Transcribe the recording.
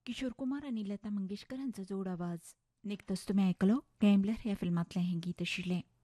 किशोर कुमार आणि लता मंगेशकर यांचा जोड आवाज. नुकतंच तुम्ही ऐकलं गॅम्बलर या फिल्मातलं हे गीत शिरले.